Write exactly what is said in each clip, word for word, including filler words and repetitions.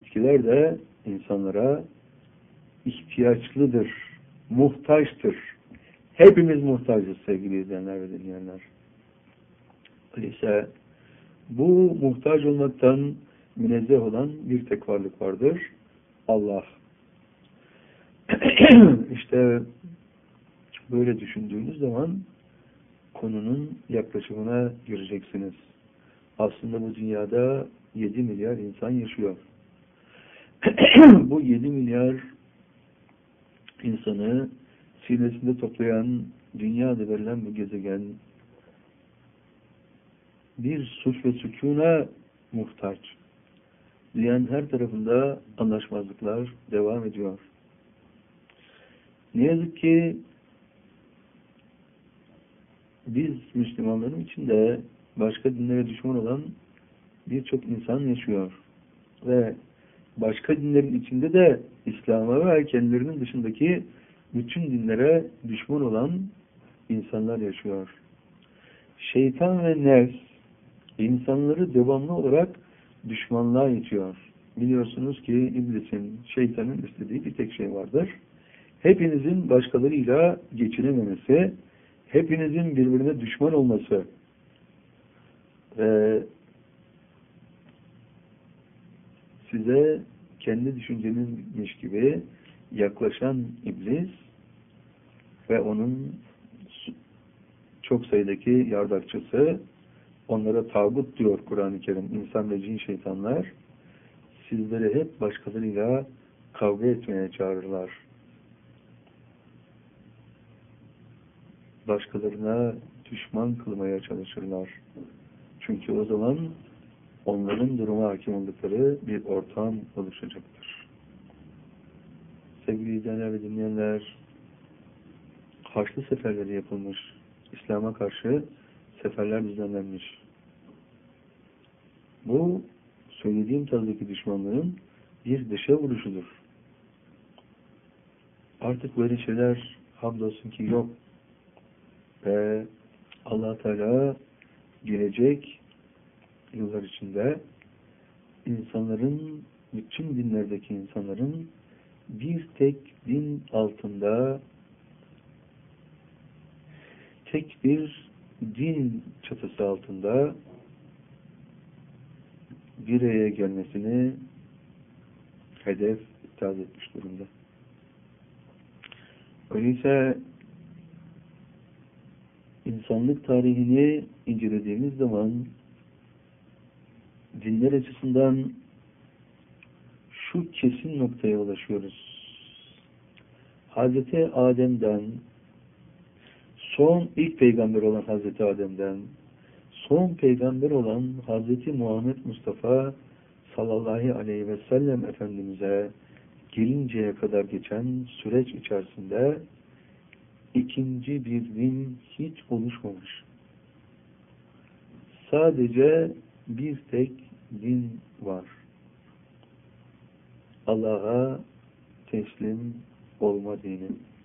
bitkiler de insanlara ihtiyaçlıdır, muhtaçtır. Hepimiz muhtacız sevgili izleyenler ve dinleyenler. Öyleyse bu muhtaç olmaktan münezzeh olan bir tek varlık vardır. Allah. İşte böyle düşündüğünüz zaman konunun yaklaşımına gireceksiniz. Aslında bu dünyada yedi milyar insan yaşıyor. Bu yedi milyar insanı sinesinde toplayan, dünyada verilen bu gezegen bir suç ve sükûna muhtaç. Dünyanın her tarafında anlaşmazlıklar devam ediyor. Ne yazık ki biz Müslümanların içinde başka dinlere düşman olan birçok insan yaşıyor. Ve başka dinlerin içinde de İslam'a ve kendilerinin dışındaki bütün dinlere düşman olan insanlar yaşıyor. Şeytan ve nefs insanları devamlı olarak düşmanlığa itiyor. Biliyorsunuz ki iblisin, şeytanın istediği bir tek şey vardır. Hepinizin başkalarıyla geçinememesi, hepinizin birbirine düşman olması ve size kendi düşüncenizmiş gibi yaklaşan iblis ve onun çok sayıdaki yardakçısı, onlara tağut diyor Kur'an-ı Kerim, insan ve cin şeytanlar, sizleri hep başkalarıyla kavga etmeye çağırırlar. Başkalarına düşman kılmaya çalışırlar. Çünkü o zaman onların duruma hakim oldukları bir ortam oluşacaktır. Sevgili izleyenler ve dinleyenler, Haçlı seferleri yapılmış, İslam'a karşı seferler düzenlenmiş. Bu, söylediğim tarzdaki düşmanlığın bir dışa vuruşudur. Artık böyle şeyler hamdolsun ki yok. Ve Allah Teala gelecek yıllar içinde insanların, bütün dinlerdeki insanların bir tek din altında, tek bir din çatısı altında bir araya gelmesini hedef iptal etmiş durumda. Öyleyse insanlık tarihini incelediğimiz zaman dinler açısından şu kesin noktaya ulaşıyoruz. Hazreti Adem'den, son ilk peygamber olan Hazreti Adem'den, son peygamber olan Hazreti Muhammed Mustafa sallallahu aleyhi ve sellem Efendimiz'e gelinceye kadar geçen süreç içerisinde ikinci bir din hiç oluşmamış. Sadece bir tek din var. Allah'a teslim olma dini.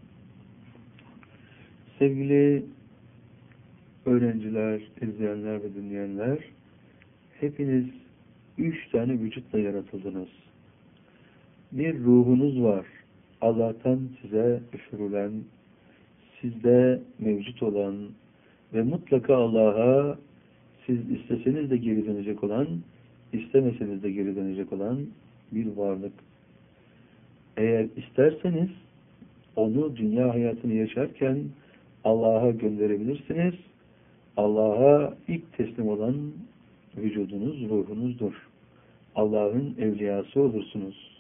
Sevgili öğrenciler, izleyenler ve dinleyenler, hepiniz üç tane vücutla yaratıldınız. Bir ruhunuz var. Allah'tan size üfürülen, sizde mevcut olan ve mutlaka Allah'a siz isteseniz de geri dönecek olan, istemeseniz de geri dönecek olan bir varlık. Eğer isterseniz onu dünya hayatını yaşarken Allah'a gönderebilirsiniz. Allah'a ilk teslim olan vücudunuz, ruhunuzdur. Allah'ın evliyası olursunuz.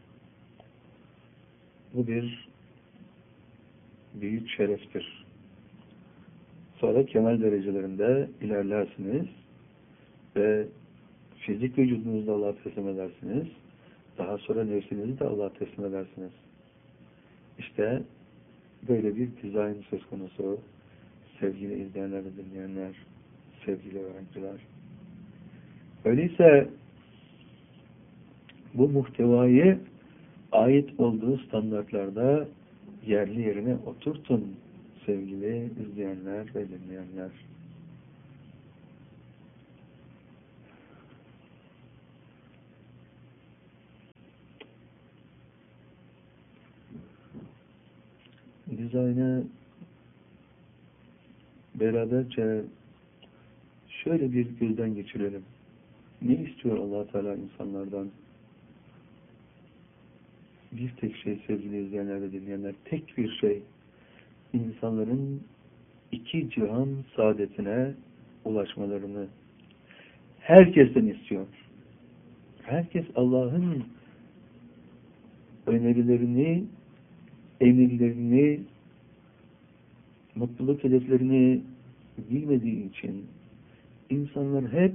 Bu bir büyük şereftir. Sonra kemal derecelerinde ilerlersiniz ve fizik vücudunuzu da Allah'a teslim edersiniz. Daha sonra nefsinizi de Allah'a teslim edersiniz. İşte böyle bir dizayn söz konusu sevgili izleyenler ve dinleyenler, sevgili öğrenciler. Öyleyse bu muhtevayı ait olduğu standartlarda yerli yerine oturtun sevgili izleyenler ve dinleyenler. dizaynı beraberce şöyle bir gözden geçirelim. Ne istiyor Allah Teala insanlardan? Bir tek şey sevgili izleyenler ve dinleyenler, tek bir şey. İnsanların iki cihan saadetine ulaşmalarını herkesten istiyor. Herkes Allah'ın önerilerini, emirlerini, mutluluk hedeflerini bilmediği için insanlar hep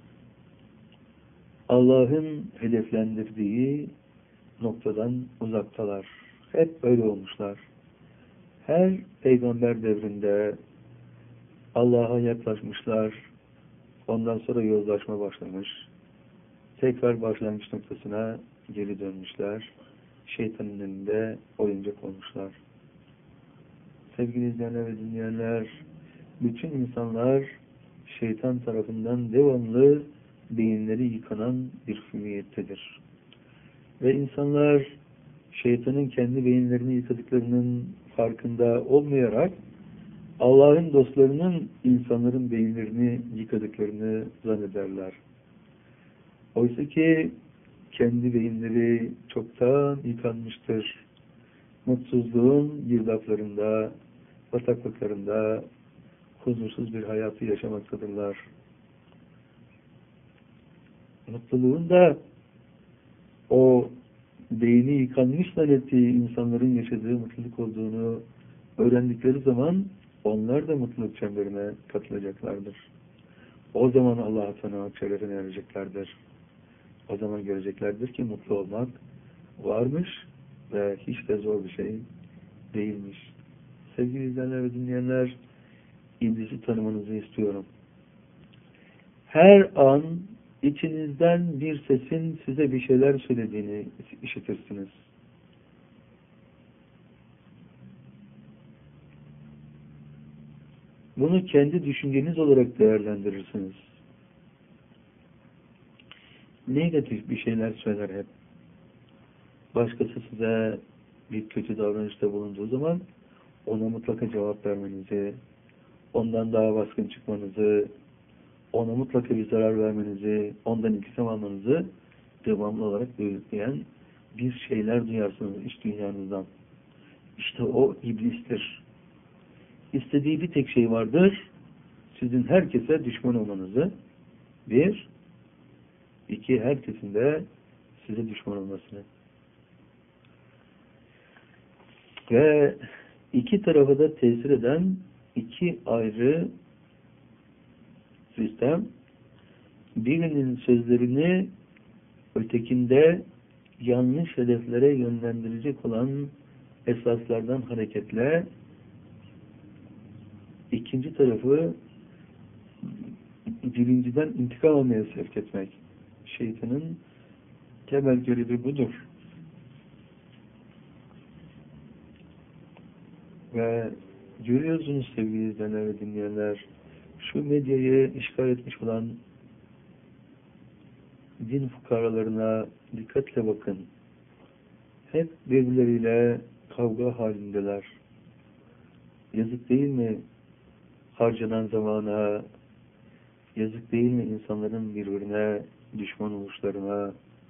Allah'ın hedeflendirdiği noktadan uzaktalar. Hep böyle olmuşlar. Her peygamber devrinde Allah'a yaklaşmışlar. Ondan sonra yozlaşma başlamış. Tekrar başlangıç noktasına geri dönmüşler. Şeytanın önünde oyuncak olmuşlar. Sevgili izleyenler ve dinleyenler, bütün insanlar şeytan tarafından devamlı beyinleri yıkanan bir hümiyettedir. Ve insanlar şeytanın kendi beyinlerini yıkadıklarının farkında olmayarak Allah'ın dostlarının insanların beyinlerini yıkadıklarını zannederler. Oysa ki kendi beyinleri çoktan yıkanmıştır. Mutsuzluğun girdaplarında, bataklıklarında huzursuz bir hayatı yaşamaktadırlar. Mutluluğun da o beyni yıkanmış zannettiği insanların yaşadığı mutluluk olduğunu öğrendikleri zaman onlar da mutluluk çemberine katılacaklardır. O zaman Allah'a tanımak şerefine ereceklerdir. O zaman göreceklerdir ki mutlu olmak varmış ve hiç de zor bir şey değilmiş. Sevgili izleyenler ve dinleyenler, İblisi tanımanızı istiyorum. Her an içinizden bir sesin size bir şeyler söylediğini işitirsiniz. Bunu kendi düşünceniz olarak değerlendirirsiniz. Negatif bir şeyler söyler hep. Başkası size bir kötü davranışta bulunduğu zaman ona mutlaka cevap vermenizi, ondan daha baskın çıkmanızı, ona mutlaka bir zarar vermenizi, ondan intikam almanızı devamlı olarak belirtleyen bir şeyler duyarsınız iç dünyanızdan. İşte o iblistir. İstediği bir tek şey vardır. Sizin herkese düşman olmanızı. Bir, iki, herkesin de size düşman olmasını. Ve iki tarafa da tesir eden iki ayrı sistem, birinin sözlerini ötekinde yanlış hedeflere yönlendirecek olan esaslardan hareketle ikinci tarafı birinciden intikam almaya sevk etmek. Şeytanın temel görevi budur. Ve görüyorsunuz sevgili izleyenler ve dinleyenler, şu medyayı işgal etmiş olan din fukaralarına dikkatle bakın. Hep birbirleriyle kavga halindeler. Yazık değil mi harcanan zamana, yazık değil mi insanların birbirine düşman oluşlarına?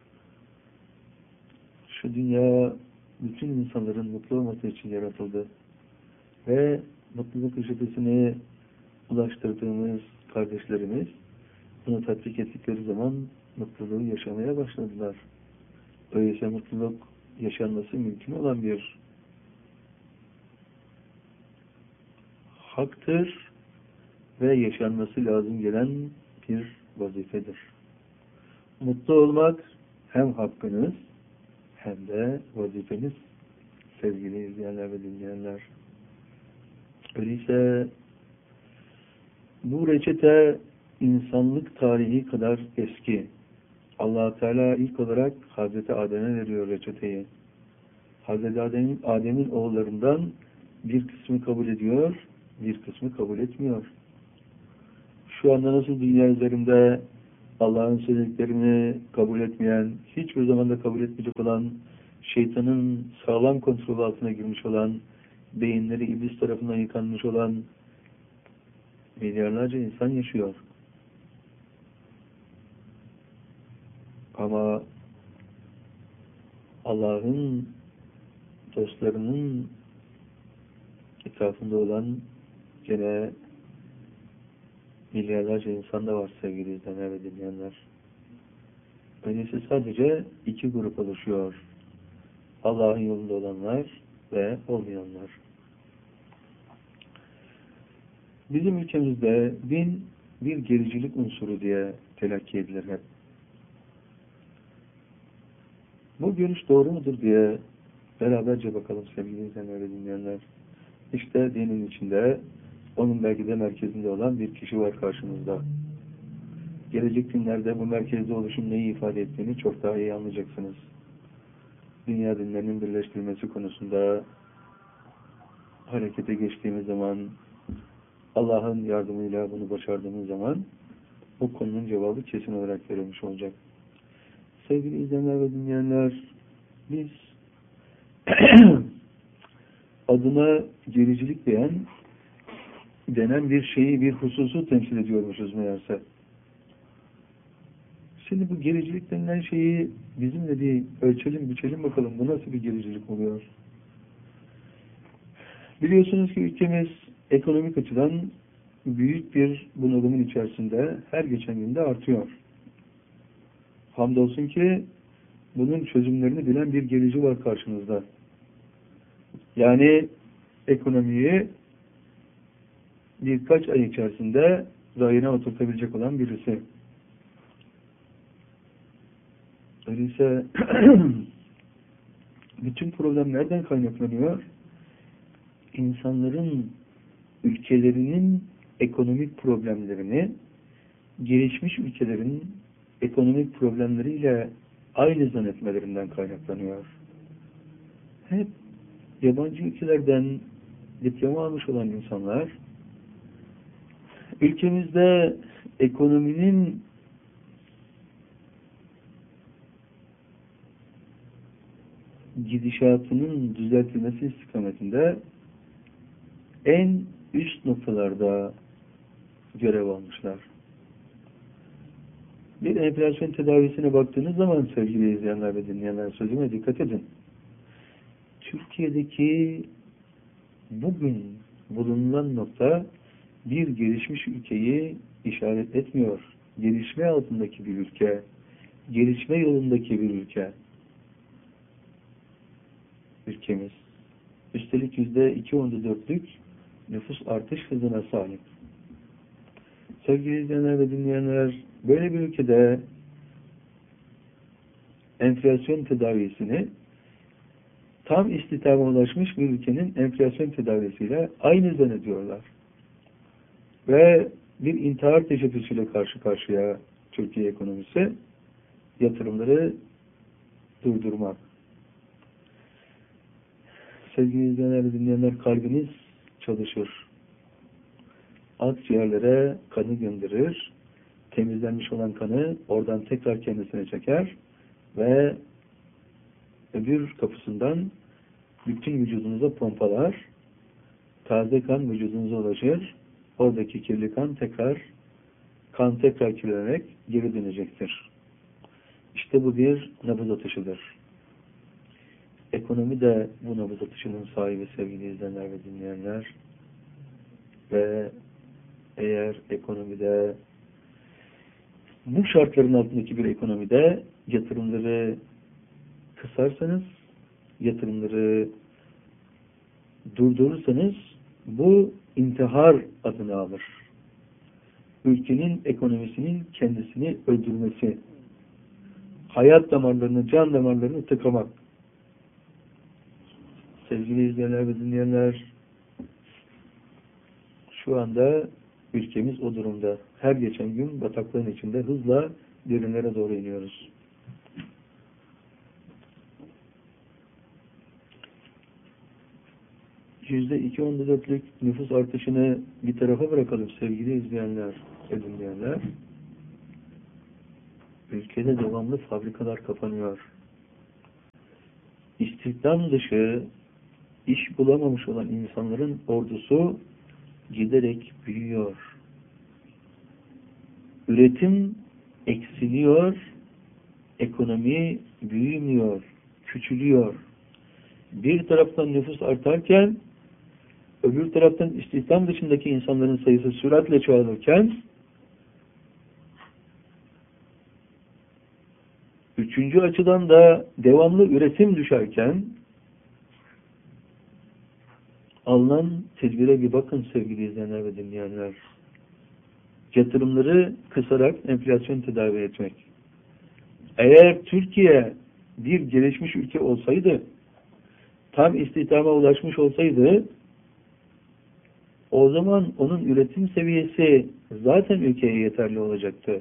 Şu dünya bütün insanların mutlu olması için yaratıldı. Ve mutluluk reçetesini ulaştırdığımız kardeşlerimiz bunu tatbik ettikleri zaman mutluluğu yaşamaya başladılar. Öyleyse mutluluk yaşanması mümkün olan bir haktır ve yaşanması lazım gelen bir vazifedir. Mutlu olmak hem hakkınız hem de vazifeniz sevgili izleyenler ve dinleyenler. Öyleyse bu reçete insanlık tarihi kadar eski. Allah Teala ilk olarak Hazreti Adem'e veriyor reçeteyi. Hazreti Adem'in Adem'in oğullarından bir kısmı kabul ediyor, bir kısmı kabul etmiyor. Şu anda nasıl dünya üzerinde Allah'ın söylediklerini kabul etmeyen, hiçbir zaman da kabul etmeyecek olan, şeytanın sağlam kontrolü altına girmiş olan beyinleri iblis tarafından yıkanmış olan milyarlarca insan yaşıyor. Ama Allah'ın dostlarının etrafında olan gene milyarlarca insan da var sevgili izleyenler ve dinleyenler. Öyleyse sadece iki grup oluşuyor. Allah'ın yolunda olanlar ve olmayanlar. Bizim ülkemizde din bir gericilik unsuru diye telakki edilir hep. Bu görüş doğru mudur diye beraberce bakalım sevgili izleyenler ve dinleyenler. İşte dinin içinde, onun belki de merkezinde olan bir kişi var karşımızda. Gelecek günlerde bu merkezde oluşun neyi ifade ettiğini çok daha iyi anlayacaksınız. Dünya dinlerinin birleştirilmesi konusunda harekete geçtiğimiz zaman, Allah'ın yardımıyla bunu başardığımız zaman bu konunun cevabı kesin olarak verilmiş olacak. Sevgili izleyenler ve dinleyenler, biz adına gericilik diyen denen bir şeyi, bir hususu temsil ediyormuşuz meğerse. Şimdi bu gericilik denilen şeyi bizimle bir ölçelim, biçelim bakalım. Bu nasıl bir gericilik oluyor? Biliyorsunuz ki ülkemiz ekonomik açıdan büyük bir bunalımın içerisinde her geçen günde artıyor. Hamdolsun ki bunun çözümlerini bilen bir gerici var karşımızda. Yani ekonomiyi birkaç ay içerisinde rayına oturtabilecek olan birisi. Öyleyse bütün problem nereden kaynaklanıyor? İnsanların, ülkelerinin ekonomik problemlerini gelişmiş ülkelerin ekonomik problemleriyle aynı zannetmelerinden kaynaklanıyor. Hep yabancı ülkelerden diploma almış olan insanlar ülkemizde ekonominin gidişatının düzeltilmesi istikametinde en üst noktalarda görev almışlar. Bir enflasyon tedavisine baktığınız zaman sevgili izleyenler ve dinleyenler, sözüme dikkat edin. Türkiye'deki bugün bulunan nokta bir gelişmiş ülkeyi işaret etmiyor. Gelişme altındaki bir ülke, gelişme yolundaki bir ülke. Ülkemiz. Üstelik yüzde iki virgül dörtlük nüfus artış hızına sahip. Sevgili izleyenler ve dinleyenler, böyle bir ülkede enflasyon tedavisini tam istihdama ulaşmış bir ülkenin enflasyon tedavisiyle aynı zannediyorlar. Ve bir intihar teşebbüsüyle karşı karşıya Türkiye ekonomisi, yatırımları durdurmak. Sevgili izleyenler ve dinleyenler, kalbiniz çalışır. Akciğerlere kanı gönderir, temizlenmiş olan kanı oradan tekrar kendisine çeker ve öbür kapısından bütün vücudunuza pompalar, taze kan vücudunuza ulaşır, oradaki kirli kan tekrar kan tekrar kirlenerek geri dönecektir. İşte bu bir nabız atışıdır. Ekonomi de bu nabız atışının sahibi sevgili izleyenler ve dinleyenler. Ve eğer ekonomide, bu şartların altındaki bir ekonomide yatırımları kısarsanız, yatırımları durdurursanız bu intihar adını alır. Ülkenin ekonomisinin kendisini öldürmesi, hayat damarlarını, can damarlarını tıkamak. Sevgili izleyenler ve dinleyenler, şu anda ülkemiz o durumda. Her geçen gün bataklığın içinde hızla derinlere doğru iniyoruz. yüzde iki virgül dörtlük nüfus artışını bir tarafa bırakalım sevgili izleyenler ve dinleyenler. Ülkede devamlı fabrikalar kapanıyor. İstihdam dışı iş bulamamış olan insanların ordusu giderek büyüyor. Üretim eksiliyor, ekonomi büyümüyor, küçülüyor. Bir taraftan nüfus artarken, öbür taraftan istihdam dışındaki insanların sayısı süratle çoğalırken, üçüncü açıdan da devamlı üretim düşerken, alınan tedbire bir bakın sevgili izleyenler ve dinleyenler. Yatırımları kısarak enflasyon tedavi etmek. Eğer Türkiye bir gelişmiş ülke olsaydı, tam istihdama ulaşmış olsaydı, o zaman onun üretim seviyesi zaten ülkeye yeterli olacaktı.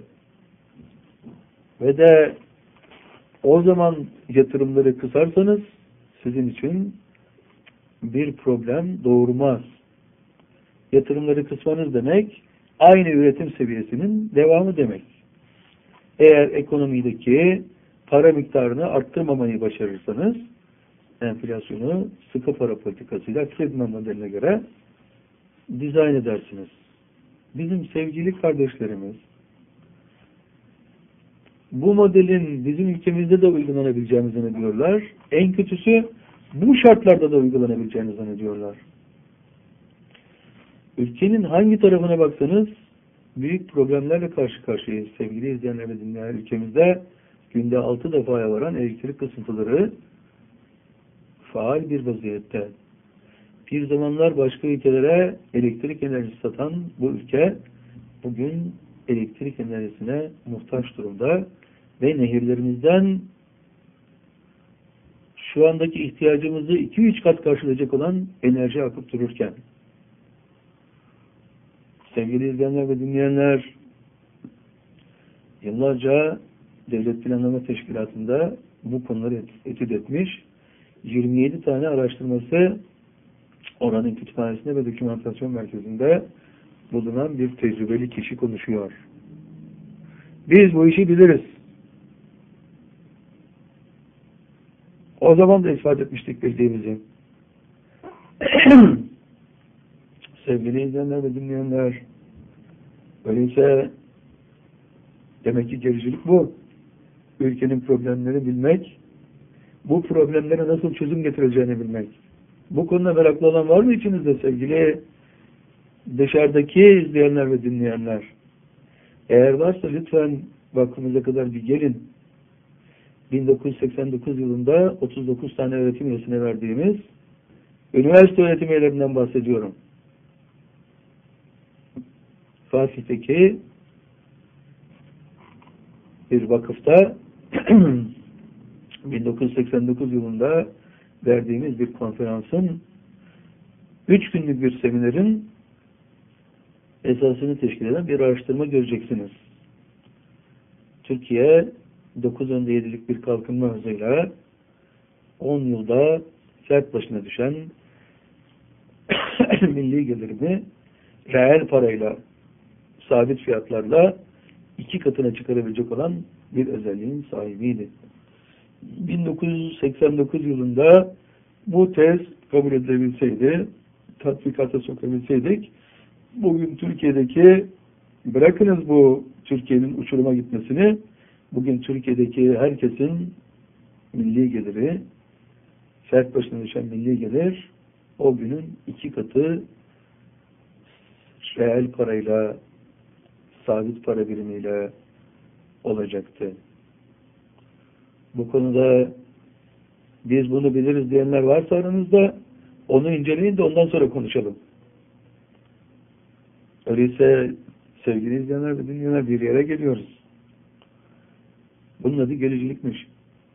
Ve de o zaman yatırımları kısarsanız sizin için bir problem doğurmaz. Yatırımları kısmanız demek aynı üretim seviyesinin devamı demek. Eğer ekonomideki para miktarını arttırmamayı başarırsanız enflasyonu sıkı para politikasıyla Friedman modeline göre dizayn edersiniz. Bizim sevgili kardeşlerimiz bu modelin bizim ülkemizde de uygulanabileceğini zannediyorlar. En kötüsü bu şartlarda da uygulanabileceğini zannediyorlar. Ülkenin hangi tarafına baksanız büyük problemlerle karşı karşıyayız sevgili izleyenler ve dinleyenler. Ülkemizde günde altı defaya varan elektrik kısıntıları faal bir vaziyette. Bir zamanlar başka ülkelere elektrik enerjisi satan bu ülke bugün elektrik enerjisine muhtaç durumda ve nehirlerimizden şu andaki ihtiyacımızı iki üç kat karşılayacak olan enerji akıp dururken, sevgili izleyenler ve dinleyenler, yıllarca Devlet Planlama Teşkilatı'nda bu konuları etüt etmiş, yirmi yedi tane araştırması oranın kütüphanesinde ve dokümantasyon merkezinde bulunan bir tecrübeli kişi konuşuyor. Biz bu işi biliriz. O zaman da ispat etmiştik bildiğimizi. Sevgili izleyenler ve dinleyenler, öyleyse demek ki gericilik bu. Ülkenin problemlerini bilmek, bu problemlere nasıl çözüm getireceğini bilmek. Bu konuda meraklı olan var mı içinizde sevgili dışarıdaki izleyenler ve dinleyenler? Eğer varsa lütfen vakfımıza kadar bir gelin. bin dokuz yüz seksen dokuz yılında otuz dokuz tane öğretim üyesine verdiğimiz üniversite öğretim üyelerinden bahsediyorum. Fatih'teki bir vakıfta bin dokuz yüz seksen dokuz yılında verdiğimiz bir konferansın üç günlük bir seminerin esasını teşkil eden bir araştırma göreceksiniz. Türkiye dokuz önde yedilik bir kalkınma hızıyla on yılda fert başına düşen milli gelirini reel parayla, sabit fiyatlarla iki katına çıkarabilecek olan bir özelliğin sahibiydi. bin dokuz yüz seksen dokuz yılında bu tez kabul edilebilseydi, tatbikata sokabilseydik, bugün Türkiye'deki, bırakınız bu Türkiye'nin uçuruma gitmesini, bugün Türkiye'deki herkesin milli geliri, fert başına düşen milli gelir, o günün iki katı reel parayla, sabit para birimiyle olacaktı. Bu konuda biz bunu biliriz diyenler varsa aranızda, onu inceleyin de ondan sonra konuşalım. Öyleyse sevgili izleyenler ve dinleyenler, bir yere geliyoruz. Bunun adı gericilikmiş.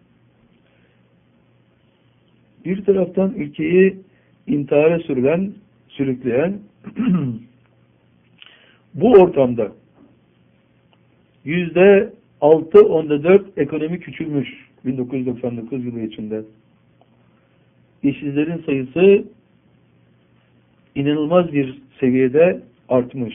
Bir taraftan ülkeyi intihara sürülen, sürükleyen bu ortamda yüzde altı onda dört ekonomi küçülmüş bin dokuz yüz doksan dokuz yılı içinde. İşsizlerin sayısı inanılmaz bir seviyede artmış.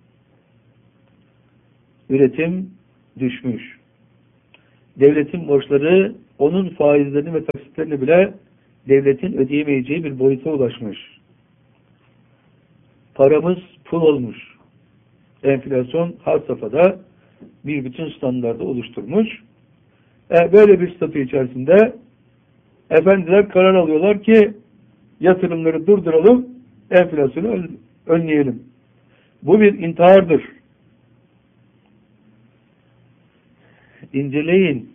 Üretim düşmüş. Devletin borçları onun faizlerini ve taksitlerini bile devletin ödeyemeyeceği bir boyuta ulaşmış. Paramız pul olmuş. Enflasyon had safhada bir bütün standardı oluşturmuş. E, böyle bir statü içerisinde efendiler karar alıyorlar ki yatırımları durduralım, enflasyonu önleyelim. Bu bir intihardır. İnceleyin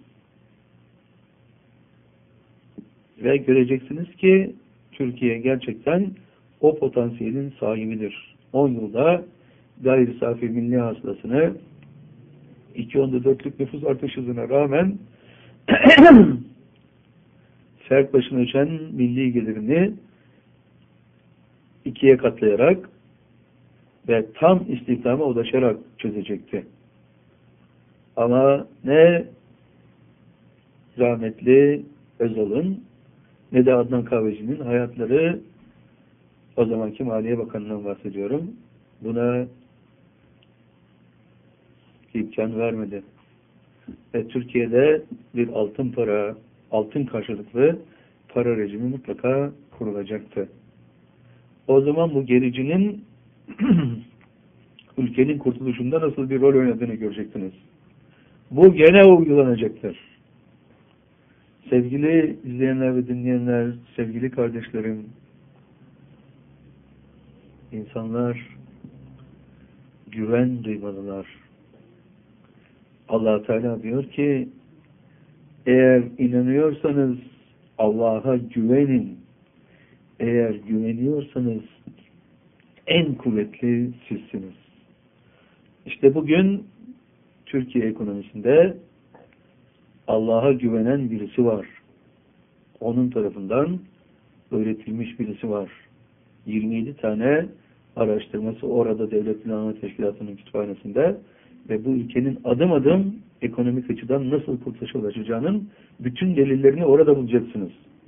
ve göreceksiniz ki Türkiye gerçekten o potansiyelin sahibidir. on yılda gayri safi milli hasılasını iki nokta dörtlük nüfus artış hızına rağmen fert başına düşen milli gelirini ikiye katlayarak ve tam istihdama ulaşarak çözecekti. Ama ne rahmetli Özal'ın ne de Adnan Kahveci'nin hayatları, o zamanki Maliye Bakanı'ndan bahsediyorum, buna imkan vermedi. Ve Türkiye'de bir altın para, altın karşılıklı para rejimi mutlaka kurulacaktı. O zaman bu gericinin ülkenin kurtuluşunda nasıl bir rol oynadığını görecektiniz. Bu gene uygulanacaktır. Sevgili izleyenler ve dinleyenler, sevgili kardeşlerim, insanlar güven duymalılar. Allah Teala diyor ki, eğer inanıyorsanız Allah'a güvenin. Eğer güveniyorsanız en kuvvetli sizsiniz. İşte bugün Türkiye ekonomisinde Allah'a güvenen birisi var. Onun tarafından öğretilmiş birisi var. yirmi yedi tane araştırması orada Devlet Planlama Teşkilatı'nın kütüphanesinde ve bu ülkenin adım adım ekonomik açıdan nasıl kurtuluşa ulaşacağının bütün delillerini orada bulacaksınız.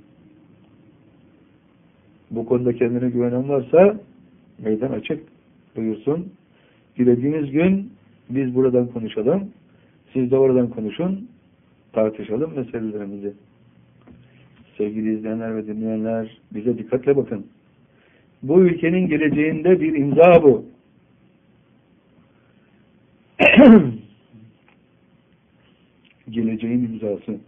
Bu konuda kendine güvenen varsa meydan açık, buyursun. Dilediğiniz gün biz buradan konuşalım, siz de oradan konuşun, tartışalım meselelerimizi. Sevgili izleyenler ve dinleyenler, bize dikkatle bakın. Bu ülkenin geleceğinde bir imza bu. Geleceğin imzası.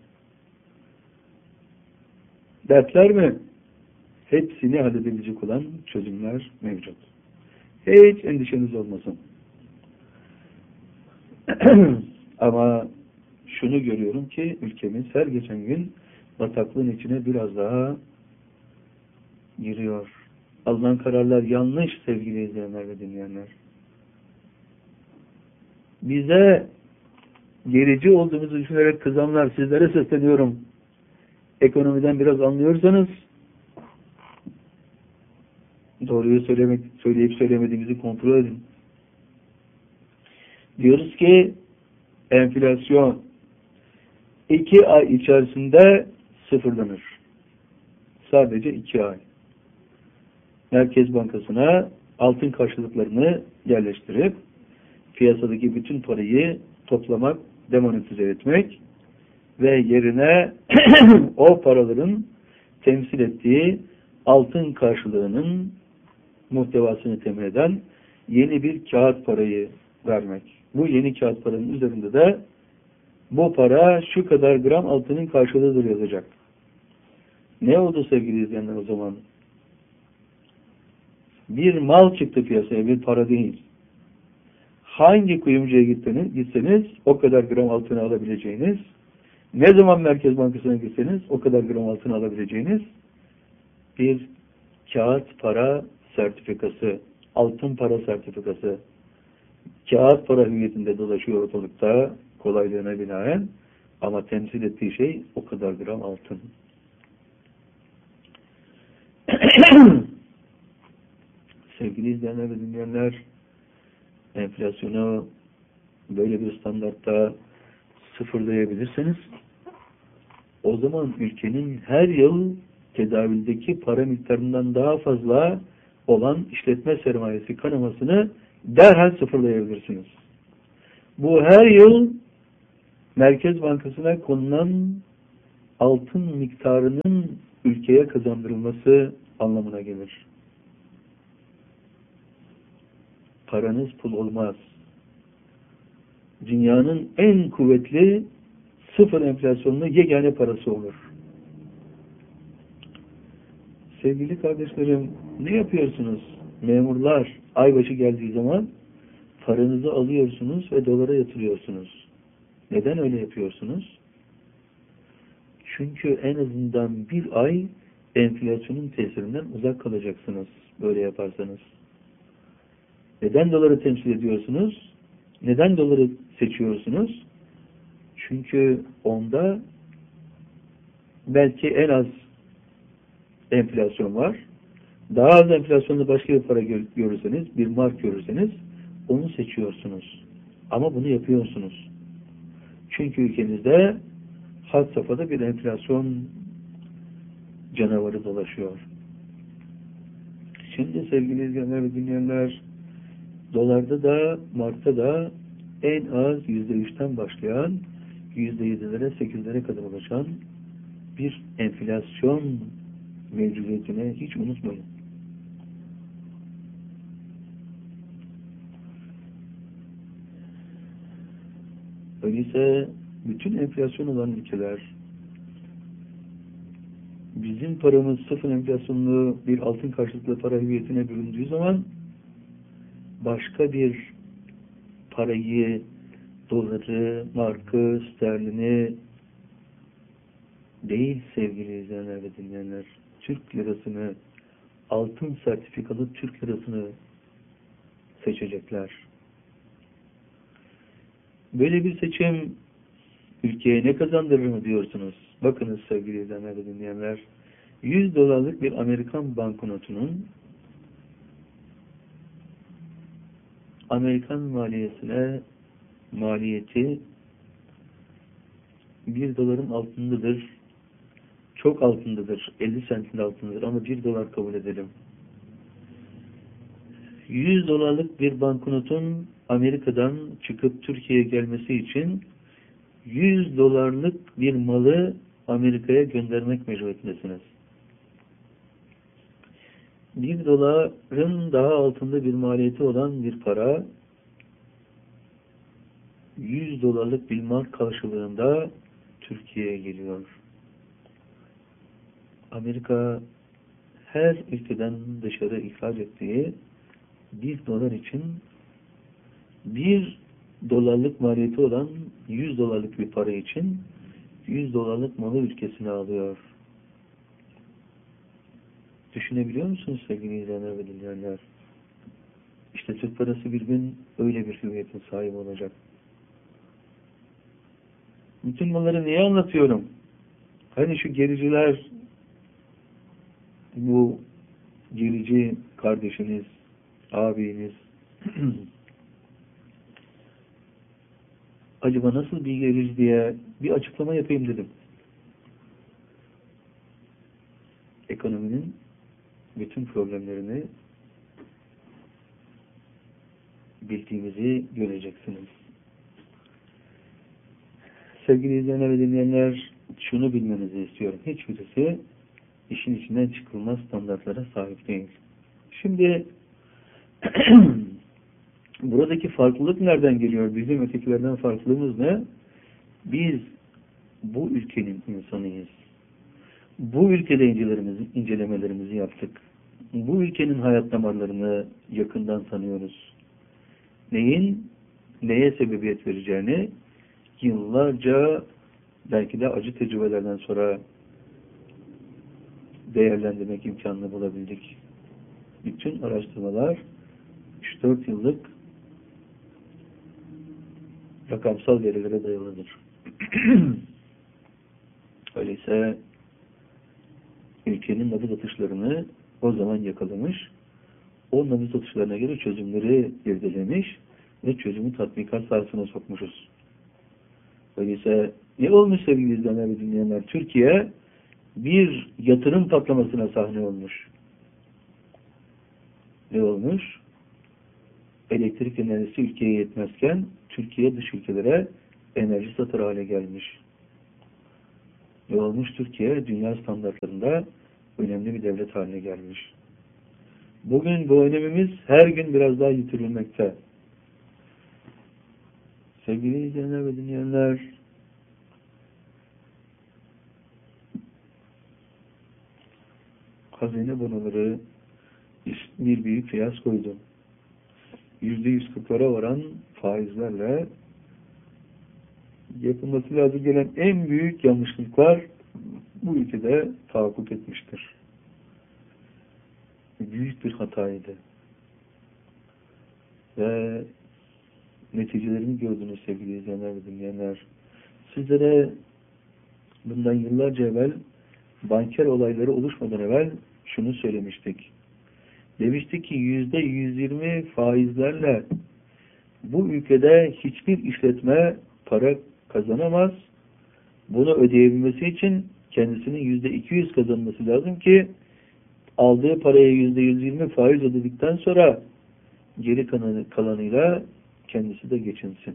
Dertler mi? Hepsini halledebilecek olan çözümler mevcut. Hiç endişeniz olmasın. Ama şunu görüyorum ki ülkemiz her geçen gün bataklığın içine biraz daha giriyor. Alınan kararlar yanlış sevgili izleyenler ve dinleyenler. Bize gerici olduğumuzu düşünerek kızanlar, sizlere sesleniyorum. Ekonomiden biraz anlıyorsanız doğruyu söylemek, söyleyip söylemediğimizi kontrol edin. Diyoruz ki enflasyon iki ay içerisinde sıfırlanır. Sadece iki ay. Merkez Bankası'na altın karşılıklarını yerleştirip piyasadaki bütün parayı toplamak, demonetize etmek ve yerine o paraların temsil ettiği altın karşılığının muhtevasını temin eden yeni bir kağıt parayı vermek. Bu yeni kağıt paranın üzerinde de bu para şu kadar gram altının karşılığıdır yazacak. Ne oldu sevgili izleyenler o zaman? Bir mal çıktı piyasaya, bir para değil. Hangi kuyumcuya gitseniz, gitseniz o kadar gram altını alabileceğiniz, ne zaman Merkez Bankası'na gitseniz o kadar gram altını alabileceğiniz bir kağıt para sertifikası, altın para sertifikası, kağıt para hüviyetinde dolaşıyor ortalıkta kolaylığına binaen, ama temsil ettiği şey o kadar gram altın. Sevgili izleyenler ve dinleyenler, enflasyonu böyle bir standartta sıfırlayabilirseniz o zaman ülkenin her yıl tedavüldeki para miktarından daha fazla olan işletme sermayesi kanamasını derhal sıfırlayabilirsiniz. Bu her yıl Merkez Bankası'na konulan altın miktarının ülkeye kazandırılması anlamına gelir. Paranız pul olmaz. Dünyanın en kuvvetli sıfır enflasyonlu yegane parası olur. Sevgili kardeşlerim, ne yapıyorsunuz? Memurlar aybaşı geldiği zaman paranızı alıyorsunuz ve dolara yatırıyorsunuz. Neden öyle yapıyorsunuz? Çünkü en azından bir ay enflasyonun tesirinden uzak kalacaksınız böyle yaparsanız. Neden doları temsil ediyorsunuz? Neden doları seçiyorsunuz? Çünkü onda belki en az enflasyon var. Daha az enflasyonlu başka bir para görürseniz, bir mark görürseniz onu seçiyorsunuz. Ama bunu yapıyorsunuz. Çünkü ülkenizde had safhada bir enflasyon canavarı dolaşıyor. Şimdi sevgili izleyenler ve dinleyenler, dolarda da markta da en az yüzde üçten başlayan yüzde yedilere sekizlere kadar ulaşan bir enflasyon mevcudiyetine hiç unutmayın. Öyleyse bütün enflasyon olan ülkeler bizim paramız sıfır enflasyonlu bir altın karşılıklı para hüviyetine büründüğü zaman başka bir parayı, doları, markı, sterlini değil sevgili izleyenler ve dinleyenler, Türk lirasını, altın sertifikalı Türk lirasını seçecekler. Böyle bir seçim ülkeye ne kazandırır mı diyorsunuz? Bakınız sevgili izleyenler ve dinleyenler, yüz dolarlık bir Amerikan banknotunun Amerikan maliyesine maliyeti bir doların altındadır. Çok altındadır. elli sentin altındadır ama bir dolar kabul edelim. yüz dolarlık bir banknotun Amerika'dan çıkıp Türkiye'ye gelmesi için yüz dolarlık bir malı Amerika'ya göndermek mecburiyetindesiniz. bir doların daha altında bir maliyeti olan bir para yüz dolarlık bir mark karşılığında Türkiye'ye geliyor. Amerika her ülkeden dışarı ihraç ettiği bir dolar için bir dolarlık maliyeti olan yüz dolarlık bir para için yüz dolarlık malı ülkesine alıyor. Düşünebiliyor musunuz sevgili izleyenler ve dinleyenler? İşte Türk parası bir gün öyle bir hüviyetin sahibi olacak. Bütün bunları niye anlatıyorum? Hani şu gericiler, bu gerici kardeşiniz, abiniz acaba nasıl bir gerici diye bir açıklama yapayım dedim. Ekonominin bütün problemlerini bildiğimizi göreceksiniz. Sevgili izleyenler ve dinleyenler, şunu bilmenizi istiyorum. Hiçbirisi işin içinden çıkılmaz standartlara sahip değil. Şimdi buradaki farklılık nereden geliyor? Bizim ötekilerden farklılığımız ne? Biz bu ülkenin insanıyız. Bu ülkede incelerimizi, incelemelerimizi yaptık. Bu ülkenin hayat damarlarını yakından tanıyoruz. Neyin neye sebebiyet vereceğini yıllarca belki de acı tecrübelerden sonra değerlendirmek imkanını bulabildik. Bütün araştırmalar üç dört yıllık rakamsal verilere dayalıdır. Öyleyse ülkenin nabız atışlarını o zaman yakalamış, o nabız atışlarına göre çözümleri irdelemiş ve çözümü tatbikat sahasına sokmuşuz. Öyleyse ne olmuş sevgili izleyenler ve dinleyenler? Türkiye bir yatırım patlamasına sahne olmuş. Ne olmuş? Elektrik enerjisi ülkeye yetmezken Türkiye dış ülkelere enerji satır hale gelmiş. Ve olmuş Türkiye dünya standartlarında önemli bir devlet haline gelmiş. Bugün bu önemimiz her gün biraz daha yitirilmekte. Sevgili izleyenler ve dinleyenler, hazine bonoları bir büyük fiyaskoydu. yüzde yüz kırklara varan faizlerle yapılması lazım gelen en büyük yanlışlıklar bu ülkede tahakkuk etmiştir. Büyük bir hataydı. Ve neticelerini gördünüz sevgili izleyenler ve dinleyenler. Sizlere bundan yıllarca evvel banker olayları oluşmadan evvel şunu söylemiştik. Demiştik ki yüzde yüz yirmi faizlerle bu ülkede hiçbir işletme para kazanamaz. Bunu ödeyebilmesi için kendisinin yüzde iki yüz kazanması lazım ki aldığı paraya yüzde yüz yirmi faiz ödedikten sonra geri kalanıyla kendisi de geçinsin.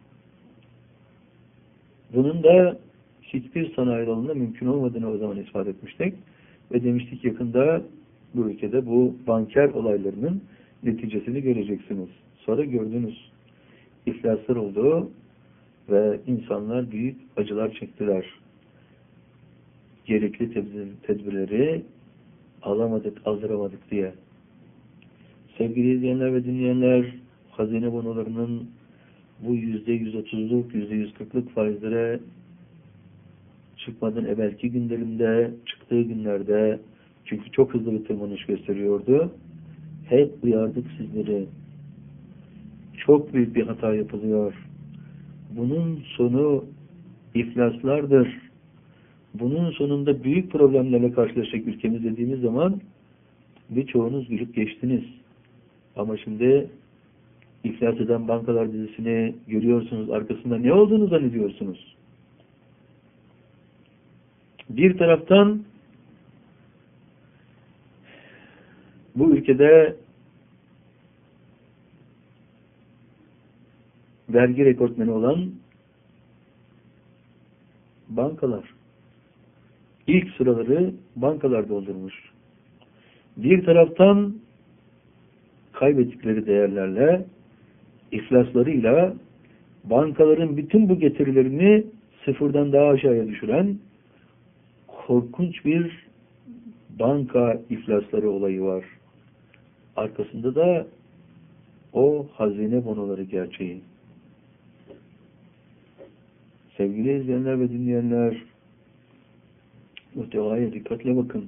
Bunun da hiçbir sanayi alanında mümkün olmadığını o zaman ispat etmiştik. Ve demiştik yakında bu ülkede bu banker olaylarının neticesini göreceksiniz. Sonra gördünüz. İflaslar oldu ve insanlar büyük acılar çektiler. Gerekli tedbirleri alamadık, aldıramadık diye. Sevgili izleyenler ve dinleyenler, hazine bonolarının bu yüzde yüz otuzluk, yüzde yüz kırklık faizlere çıkmadan evvelki günlerinde, çıktığı günlerde, çünkü çok hızlı bir tırmanış gösteriyordu. Hep uyardık sizleri. Çok büyük bir hata yapılıyor. Bunun sonu iflaslardır. Bunun sonunda büyük problemlerle karşılaşacak ülkemiz dediğimiz zaman birçoğunuz gülüp geçtiniz. Ama şimdi iflas eden bankalar dizisini görüyorsunuz. Arkasında ne olduğunu zannediyorsunuz. Bir taraftan bu ülkede vergi rekortmeni olan bankalar. İlk sıraları bankalar doldurmuş. Bir taraftan kaybettikleri değerlerle, iflaslarıyla bankaların bütün bu getirilerini sıfırdan daha aşağıya düşüren korkunç bir banka iflasları olayı var. Arkasında da o hazine bonoları gerçeği. Sevgili izleyenler ve dinleyenler, muhtevaya dikkatle bakın.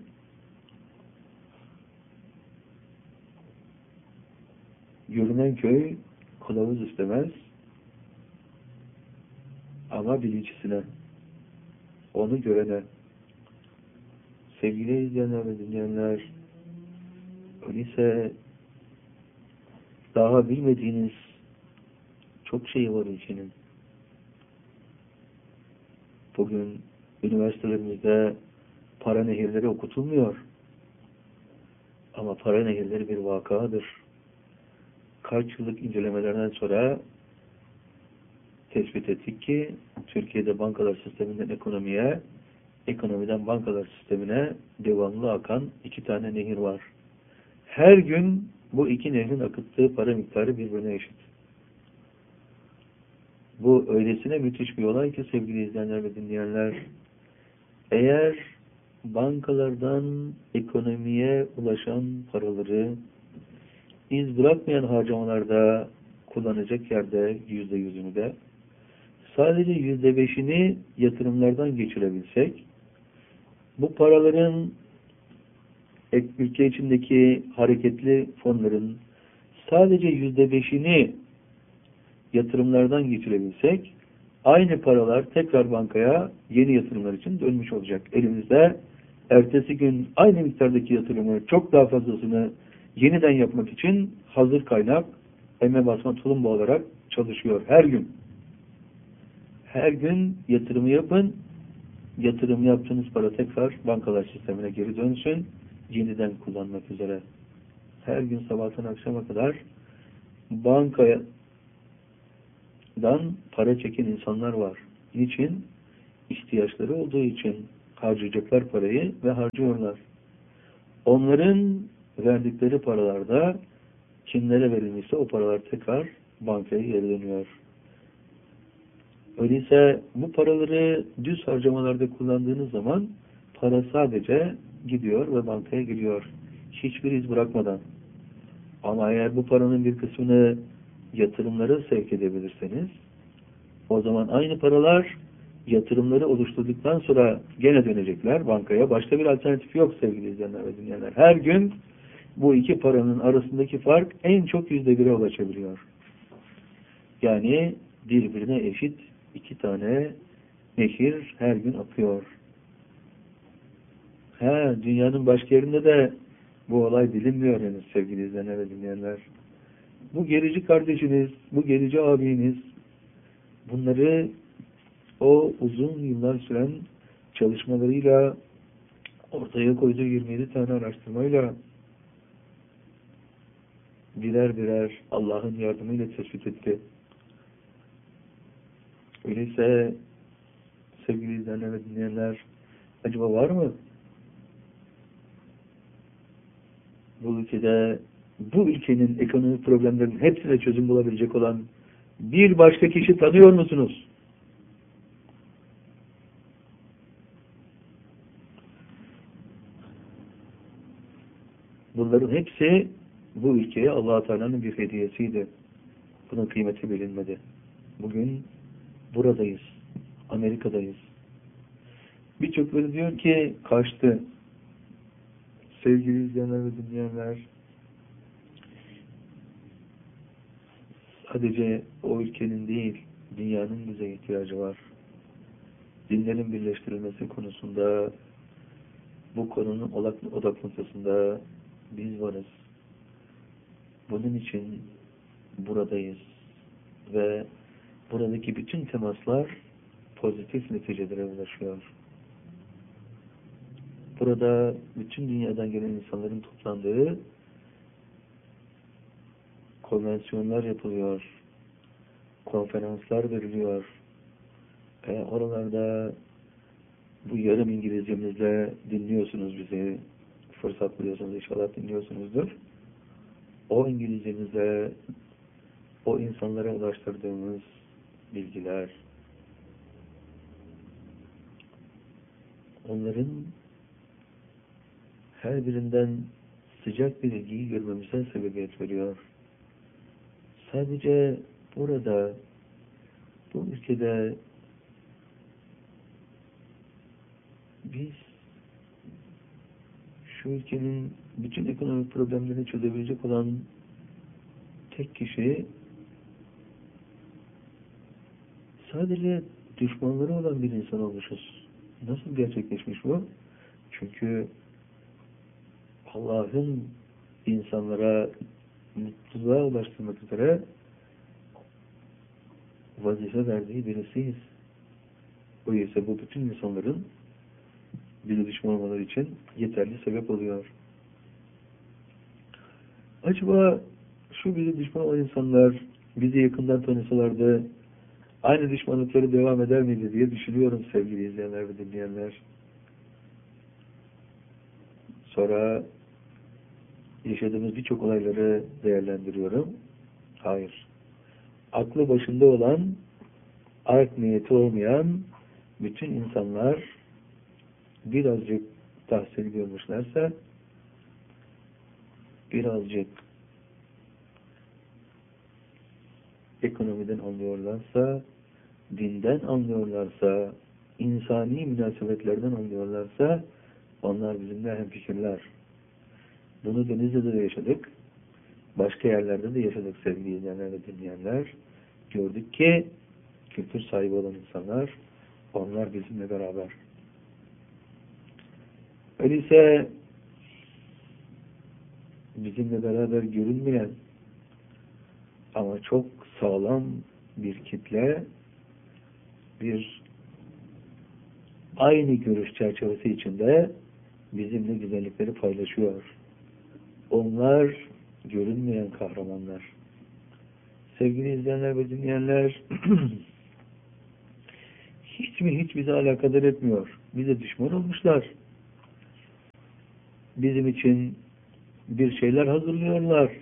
Görünen köy kılavuz istemez ama bilinçlisine, onu görene. Sevgili izleyenler ve dinleyenler, öyleyse daha bilmediğiniz çok şey var ülkenin. Bugün üniversitelerimizde para nehirleri okutulmuyor. Ama para nehirleri bir vakadır. Kaç yıllık incelemelerden sonra tespit ettik ki Türkiye'de bankalar sisteminden ekonomiye, ekonomiden bankalar sistemine devamlı akan iki tane nehir var. Her gün bu iki nehrin akıttığı para miktarı birbirine eşit. Bu öylesine müthiş bir olay ki sevgili izleyenler ve dinleyenler, eğer bankalardan ekonomiye ulaşan paraları iz bırakmayan harcamalarda kullanacak yerde yüzde yüzünü de sadece yüzde beşini yatırımlardan geçirebilsek, bu paraların ülke içindeki hareketli fonların sadece yüzde beşini yatırımlardan geçirebilsek, aynı paralar tekrar bankaya yeni yatırımlar için dönmüş olacak. Elimizde ertesi gün aynı miktardaki yatırımı, çok daha fazlasını yeniden yapmak için hazır kaynak, eme basma tulumba olarak çalışıyor her gün. Her gün yatırımı yapın, yatırım yaptığınız para tekrar bankalar sistemine geri dönsün, yeniden kullanmak üzere. Her gün sabahtan akşama kadar bankaya dan para çeken insanlar var. Niçin? İhtiyaçları olduğu için. harcayacaklar parayı ve harcıyorlar. Onların verdikleri paralarda kimlere verilmişse o paralar tekrar bankaya geri dönüyor. Öyleyse bu paraları düz harcamalarda kullandığınız zaman para sadece gidiyor ve bankaya geliyor. Hiçbir iz bırakmadan. Ama eğer bu paranın bir kısmını yatırımlara sevk edebilirseniz, o zaman aynı paralar yatırımları oluşturduktan sonra gene dönecekler bankaya. Başka bir alternatif yok sevgili izleyenler ve dinleyenler. Her gün bu iki paranın arasındaki fark en çok yüzde bire ulaşabiliyor. Yani birbirine eşit iki tane nehir her gün akıyor. Ha, dünyanın başka yerinde de bu olay bilinmiyor henüz sevgili izleyenler ve dinleyenler. Bu gerici kardeşiniz, bu gerici abiniz bunları o uzun yıllar süren çalışmalarıyla ortaya koyduğu yirmi yedi tane araştırmayla birer birer Allah'ın yardımıyla tespit etti. Öyleyse sevgili izleyenler ve dinleyenler, acaba var mı bu ülkede, bu ülkenin ekonomik problemlerinin hepsine çözüm bulabilecek olan bir başka kişi tanıyor musunuz? Bunların hepsi bu ülkeye Allah-u Teala'nın bir hediyesiydi. Bunun kıymeti bilinmedi. Bugün buradayız. Amerika'dayız. Birçokları diyor ki kaçtı. Sevgili izleyenler ve dinleyenler, sadece o ülkenin değil, dünyanın bize ihtiyacı var. Dinlerin birleştirilmesi konusunda, bu konunun odak noktasında biz varız. Bunun için buradayız. Ve buradaki bütün temaslar pozitif neticelere ulaşıyor. Burada bütün dünyadan gelen insanların toplandığı konvensiyonlar yapılıyor. Konferanslar veriliyor. E, oralarda bu yarım İngilizcemizle dinliyorsunuz bizi. Fırsat buluyorsunuz, inşallah dinliyorsunuzdur. O İngilizcemizle o insanlara ulaştırdığımız bilgiler, onların her birinden sıcak bir ilgiyi görmemize sebebiyet veriyor. Sadece burada, bu ülkede biz şu ülkenin bütün ekonomik problemlerini çözebilecek olan tek kişi sadece düşmanları olan bir insan olmuşuz. Nasıl gerçekleşmiş bu? Çünkü Allah'ın insanlara mutluluğa ulaştırmak üzere vazife verdiği birisiyiz. O ise bu bütün insanların bize düşman olmaları için yeterli sebep oluyor. Acaba şu bize düşman olan insanlar bizi yakından tanısalardı aynı düşmanlıkları devam eder miydi diye düşünüyorum sevgili izleyenler ve dinleyenler. Sonra yaşadığımız birçok olayları değerlendiriyorum. Hayır. Aklı başında olan, art niyeti olmayan bütün insanlar birazcık tahsil görmüşlerse, birazcık ekonomiden anlıyorlarsa, dinden anlıyorlarsa, insani münasebetlerden anlıyorlarsa, onlar bizimle hemfikirler. Bunu Denizli'de de yaşadık. Başka yerlerde de yaşadık sevgili izleyenler ve dinleyenler. Gördük ki kültür sahibi olan insanlar, onlar bizimle beraber. Öyleyse bizimle beraber görünmeyen ama çok sağlam bir kitle, bir aynı görüş çerçevesi içinde bizimle güzellikleri paylaşıyor. Onlar görünmeyen kahramanlar. Sevgili izleyenler ve dinleyenler, hiç mi hiç bizi alakadar etmiyor. bize düşman olmuşlar. Bizim için bir şeyler hazırlıyorlar.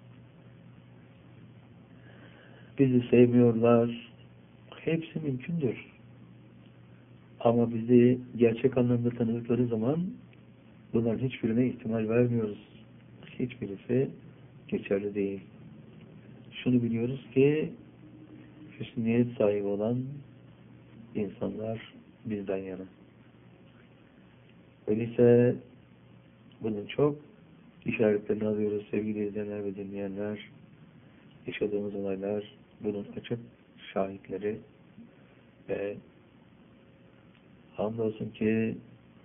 Bizi sevmiyorlar. Hepsi mümkündür. Ama bizi gerçek anlamda tanıdıkları zaman bunların hiçbirine ihtimal vermiyoruz. Hiçbirisi geçerli değil. Şunu biliyoruz ki hüsnü niyet sahibi olan insanlar bizden yana. Öyleyse bunun çok işaretlerini alıyoruz sevgili izleyenler ve dinleyenler. Yaşadığımız olaylar bunun açık şahitleri ve hamdolsun ki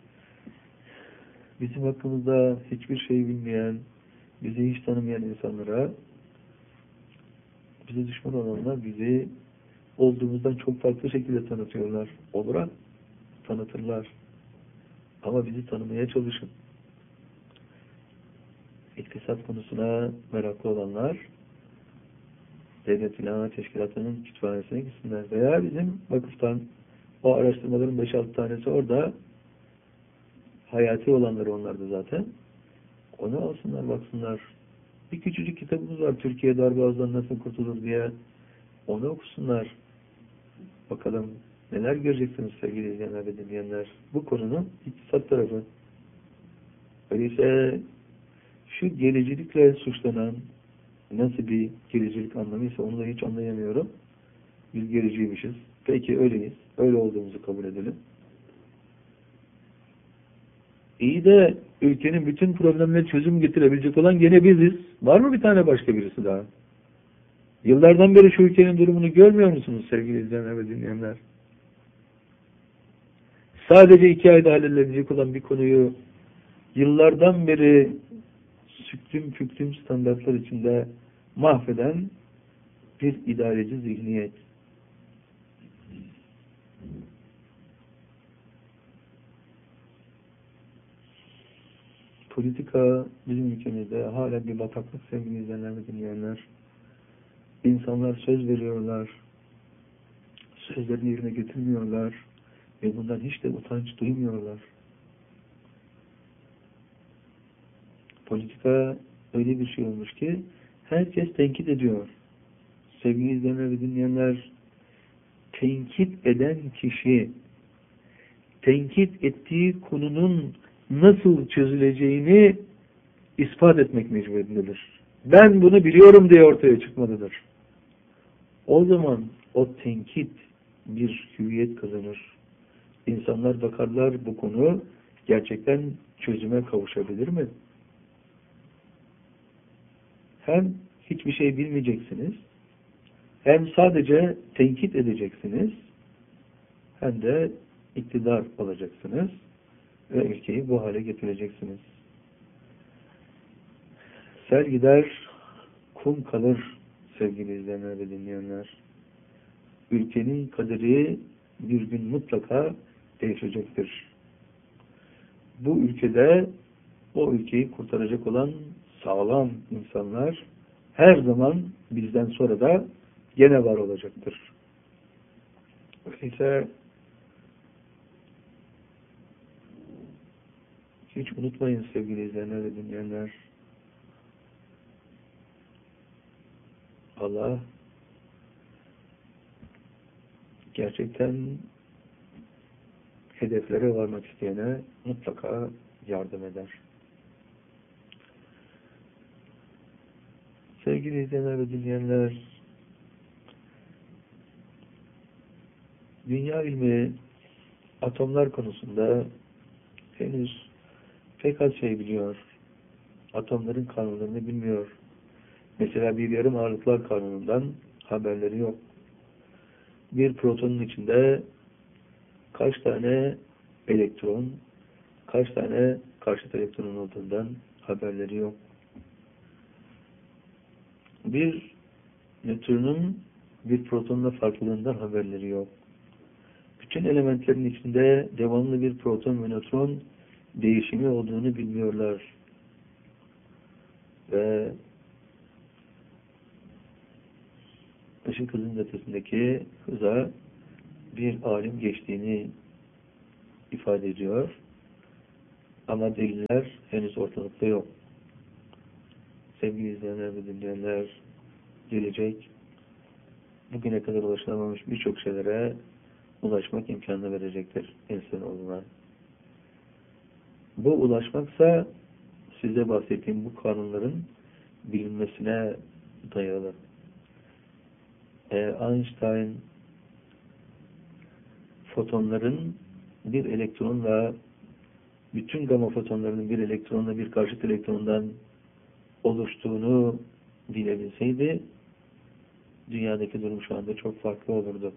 bizim hakkımızda hiçbir şey bilmeyen, bizi hiç tanımayan insanlara bize düşman olanlar bizi olduğumuzdan çok farklı şekilde tanıtıyorlar. Olarak tanıtırlar. Ama bizi tanımaya çalışın. İktisat konusuna meraklı olanlar Devlet İlahiyat Teşkilatı'nın kütüphanesine gitsinler. Veya bizim vakıftan o araştırmaların beş altı tanesi orada, hayati olanları onlarda zaten. Onu alsınlar, baksınlar. Bir küçücük kitabımız var, Türkiye Darboğaz'dan nasıl kurtulur diye. Onu okusunlar. Bakalım neler göreceksiniz sevgili izleyenler ve dinleyenler. Bu konunun iktisat tarafı. Öyleyse şu gericilikle suçlanan, nasıl bir gericilik anlamıysa onu da hiç anlayamıyorum. Biz gericiymişiz. Peki öyleyiz. Öyle olduğumuzu kabul edelim. İyi de ülkenin bütün problemlerine çözüm getirebilecek olan gene biziz. Var mı bir tane başka birisi daha? Yıllardan beri şu ülkenin durumunu görmüyor musunuz sevgili izleyenler ve dinleyenler? Sadece iki ayda halledilecek olan bir konuyu yıllardan beri süklüm püklüm standartlar içinde mahveden bir idareci zihniyet. Politika bizim ülkemizde hala bir bataklık sevgili izleyenler ve dinleyenler. İnsanlar söz veriyorlar. Sözlerini yerine getirmiyorlar. Ve bundan hiç de utanç duymuyorlar. Politika öyle bir şey olmuş ki herkes tenkit ediyor. Sevgili izleyenler ve dinleyenler, tenkit eden kişi tenkit ettiği konunun nasıl çözüleceğini ispat etmek mecburiyetindedir. Ben bunu biliyorum diye ortaya çıkmalıdır. O zaman o tenkit bir hüviyet kazanır. İnsanlar bakarlar, bu konu gerçekten çözüme kavuşabilir mi? Hem hiçbir şey bilmeyeceksiniz, hem sadece tenkit edeceksiniz, hem de iktidar olacaksınız ve ülkeyi bu hale getireceksiniz. Sel gider, kum kalır sevgili izleyenler ve dinleyenler. Ülkenin kaderi bir gün mutlaka değişecektir. Bu ülkede o ülkeyi kurtaracak olan sağlam insanlar her zaman bizden sonra da gene var olacaktır. Öyleyse hiç unutmayın sevgili izleyenler ve dinleyenler. Allah gerçekten hedeflere varmak isteyene mutlaka yardım eder. Sevgili izleyenler ve dinleyenler, dünya ilmi atomlar konusunda henüz pek az şey biliyor. Atomların kanunlarını bilmiyor. Mesela bir yarım ağırlıklar kanunundan haberleri yok. Bir protonun içinde kaç tane elektron, kaç tane karşıt elektron olduğundan haberleri yok. Bir nötrünün bir protonla farklılığından haberleri yok. Bütün elementlerin içinde devamlı bir proton ve nötron değişimi olduğunu bilmiyorlar. Ve ışık hızının ötesindeki hıza bir alim geçtiğini ifade ediyor. Ama deliller henüz ortalıkta yok. Sevgili izleyenler ve dinleyenler, gelecek bugüne kadar ulaşılamamış birçok şeylere ulaşmak imkanı verecektir insanoğluna. Bu ulaşmaksa size bahsettiğim bu kanunların bilinmesine dayalı. Eğer Einstein fotonların bir elektronla, bütün gama fotonlarının bir elektronla bir karşıt elektrondan oluştuğunu bilebilseydi, dünyadaki durum şu anda çok farklı olurdu.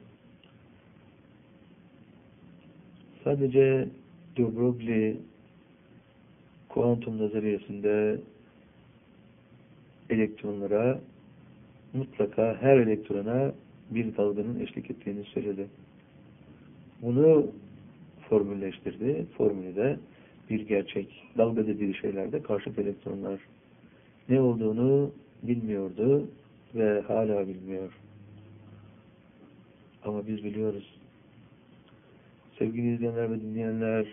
Sadece de Broglie kuantum nazariyesinde elektronlara mutlaka her elektrona bir dalganın eşlik ettiğini söyledi. Bunu formülleştirdi. Formülü de bir gerçek. Dalga dediği şeylerde karşıt elektronlar. Ne olduğunu bilmiyordu ve hala bilmiyor. Ama biz biliyoruz. Sevgili izleyenler ve dinleyenler,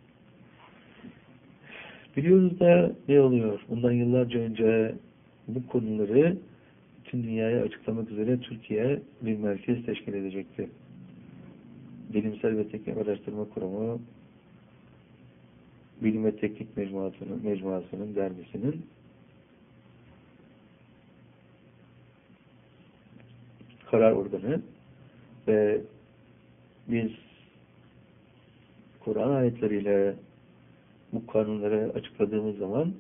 biliyoruz da ne oluyor? Bundan yıllarca önce bu konuları bütün dünyaya açıklamak üzere Türkiye bir merkez teşkil edecekti. Bilimsel ve Teknik Araştırma Kurumu, Bilim ve Teknik Mecmuası'nın, Mecmuası'nın dergisinin karar organı ve biz Kur'an ayetleriyle bu kanunları açıkladığımız zaman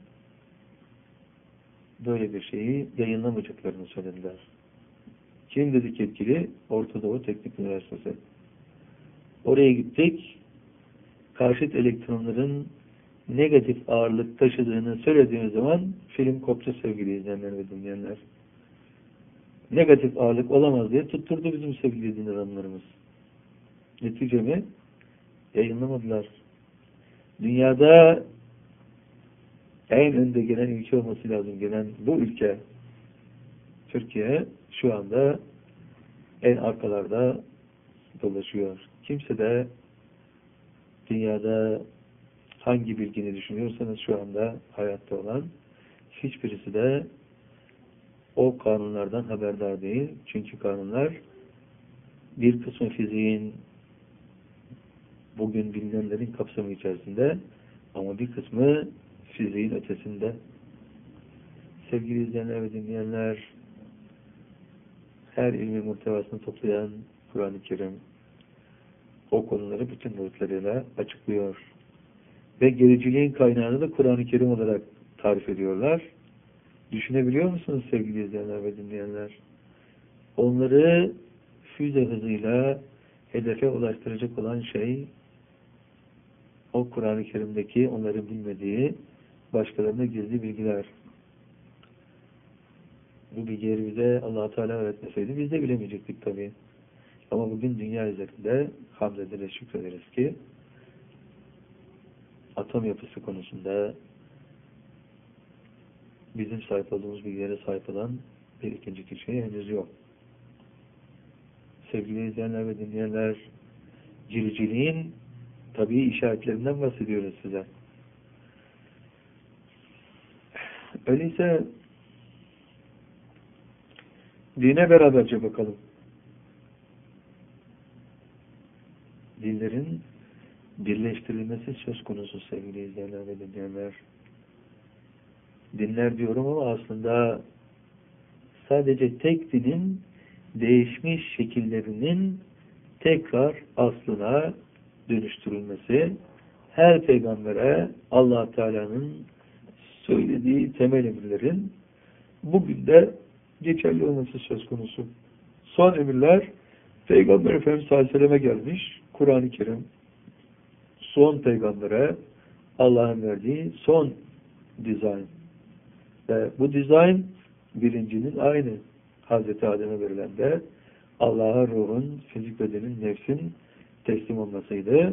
böyle bir şeyi yayınlamayacaklarını söylediler. Kim dedik yetkili? Orta Doğu Teknik Üniversitesi. Oraya gittik. Karşıt elektronların negatif ağırlık taşıdığını söylediğimiz zaman film koptu sevgili izleyenler ve dinleyenler. Negatif ağırlık olamaz diye tutturdu bizim sevgili din adamlarımız. Netice mi? Yayınlamadılar. Dünyada en önde gelen ülke olması lazım. Gelen bu ülke Türkiye şu anda en arkalarda dolaşıyor. Kimse de dünyada hangi bilgini düşünüyorsanız şu anda hayatta olan hiçbirisi de o kanunlardan haberdar değil. Çünkü kanunlar bir kısmı fiziğin bugün bilinenlerin kapsamı içerisinde ama bir kısmı fiziğin ötesinde. Sevgili izleyenler ve dinleyenler, her ilmi muhtevasını toplayan Kur'an-ı Kerim o konuları bütün boyutlarıyla açıklıyor. Ve gericiliğin kaynağını da Kur'an-ı Kerim olarak tarif ediyorlar. Düşünebiliyor musunuz sevgili izleyenler ve dinleyenler? Onları füze hızıyla hedefe ulaştıracak olan şey o Kur'an-ı Kerim'deki onların bilmediği başkalarına gizli bilgiler. Bu bilgileri bize Allah-u Teala öğretmeseydi biz de bilemeyecektik tabii. Ama bugün dünya üzerinde hamd ederiz, şükrederiz ki atom yapısı konusunda bizim sahip olduğumuz bilgilere sahip olan bir ikinci kişiye henüz yok. Sevgili izleyenler ve dinleyenler, giriciliğin tabii işaretlerinden bahsediyoruz size. Öyleyse dine beraberce bakalım. Dinlerin birleştirilmesi söz konusu sevgili izleyenler ve dinleyenler. Dinler diyorum ama aslında sadece tek dinin değişmiş şekillerinin tekrar aslına dönüştürülmesi, her peygambere Allah Teala'nın söylediği temel emirlerin bugün de geçerli olması söz konusu. Son emirler Peygamber Efendimiz sallallahu aleyhi ve selleme gelmiş. Kur'an-ı Kerim son peygambere Allah'ın verdiği son dizayn. Ve bu dizayn bilincinin aynı. Hazreti Adem'e verilen de Allah'a ruhun, fizik bedenin, nefsin teslim olmasıydı.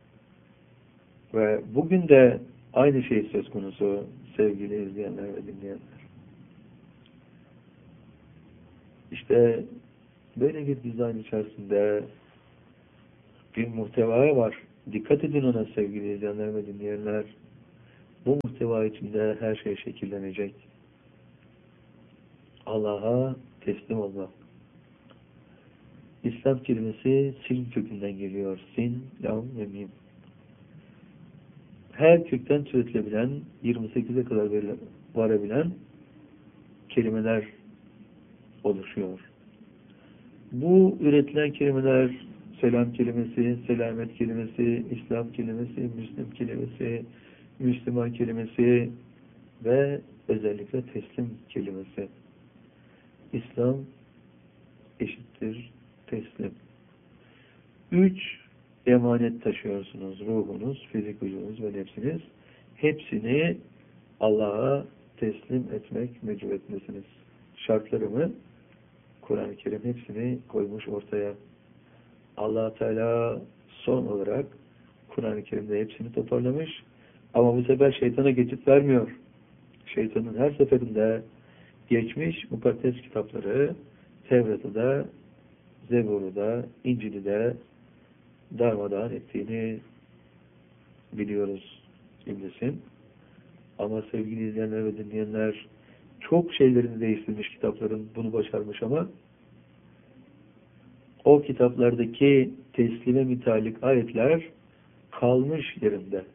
Ve bugün de aynı şey söz konusu sevgili izleyenler ve dinleyenler. İşte böyle bir dizayn içerisinde bir muhteva var. Dikkat edin ona sevgili izleyenler ve dinleyenler. Bu muhteva içinde her şey şekillenecek. Allah'a teslim olmak. İslam kelimesi sin kökünden geliyor. Sin, lam ve mim. Her kökten türetilebilen, yirmi sekize kadar varabilen kelimeler oluşuyor. Bu üretilen kelimeler selam kelimesi, selamet kelimesi, İslam kelimesi, Müslim kelimesi, Müslüman kelimesi ve özellikle teslim kelimesi. İslam eşittir teslim. Üç emanet taşıyorsunuz. Ruhunuz, fizik vücudunuz ve nefsiniz. Hepsini Allah'a teslim etmek mecburiyetindesiniz. Şartlarımı Kur'an-ı Kerim hepsini koymuş ortaya. Allah Teala son olarak Kur'an-ı Kerim'de hepsini toparlamış. Ama bu sefer şeytana geçit vermiyor. Şeytanın her seferinde geçmiş mukaddes kitapları Tevrat'ı da, Zebur'u da, İncil'i de darmadağın ettiğini biliyoruz iblisin. Ama sevgili izleyenler ve dinleyenler, çok şeylerini değiştirmiş kitapların, bunu başarmış ama o kitaplardaki teslime müteallik ayetler kalmış yerinde.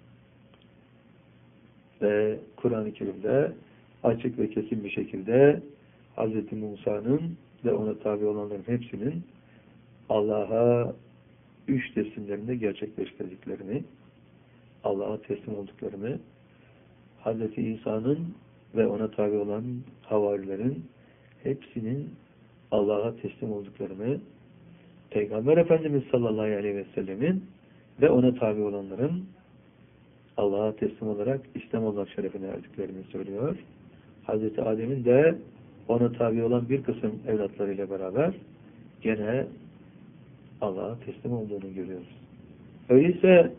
Ve Kur'an-ı Kerim'de açık ve kesin bir şekilde Hz. Musa'nın ve ona tabi olanların hepsinin Allah'a üç teslimlerinde gerçekleştirdiklerini, Allah'a teslim olduklarını, Hz. İsa'nın ve ona tabi olan havarilerin hepsinin Allah'a teslim olduklarını, Peygamber Efendimiz sallallahu aleyhi ve sellemin ve ona tabi olanların Allah'a teslim olarak İslam olmak şerefine erdiklerini söylüyor. Hz. Adem'in de ona tabi olan bir kısım evlatlarıyla beraber gene Allah'a teslim olduğunu görüyoruz. Öyleyse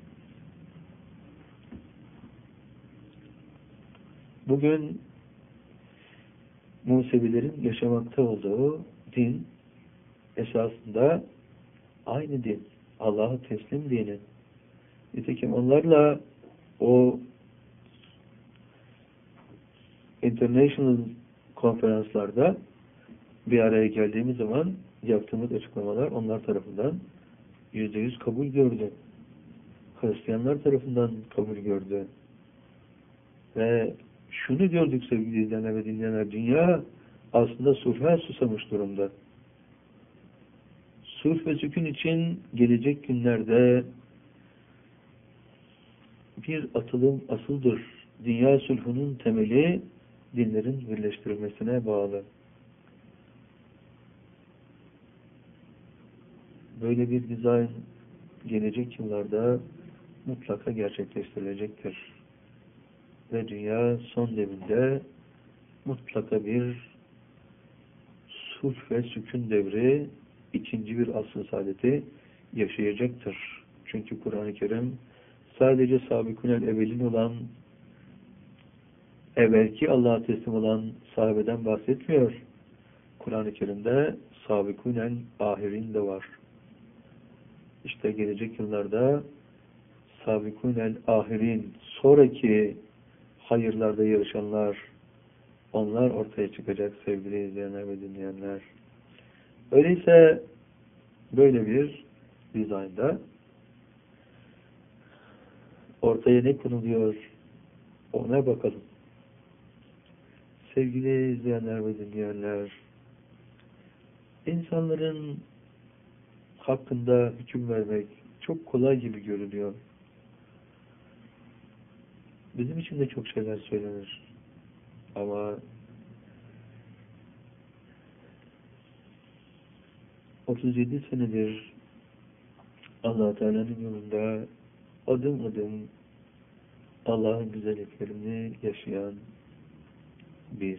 bugün Musevilerin yaşamakta olduğu din esasında aynı din. Allah'a teslim dini. Nitekim onlarla o international konferanslarda bir araya geldiğimiz zaman yaptığımız açıklamalar onlar tarafından yüzde yüz kabul gördü. Hristiyanlar tarafından kabul gördü. Ve şunu gördük sevgili izleyenler ve dinleyenler, dünya aslında sulha susamış durumda. Sulh ve sükun için gelecek günlerde bir atılım asıldır. Dünya sulhunun temeli dinlerin birleştirilmesine bağlı. Böyle bir dizayn gelecek yıllarda mutlaka gerçekleştirilecektir. Ve dünya son devrinde mutlaka bir sulh ve sükun devri, ikinci bir asr-ı saadeti yaşayacaktır. Çünkü Kur'an-ı Kerim sadece sabikûnel evvelin olan, evvelki Allah'a teslim olan sahabeden bahsetmiyor. Kur'an-ı Kerim'de sabikûnel ahirin de var. İşte gelecek yıllarda sabikûnel ahirin, sonraki hayırlarda yarışanlar, onlar ortaya çıkacak sevgili izleyenler ve dinleyenler. Öyleyse böyle bir dizaynda ortaya ne konuluyor ona bakalım. Sevgili izleyenler ve dinleyenler, insanların hakkında hüküm vermek çok kolay gibi görünüyor. Bizim için de çok şeyler söylenir. Ama otuz yedi senedir Allah Teala'nın yolunda adım adım Allah'ın güzelliklerini yaşayan biz,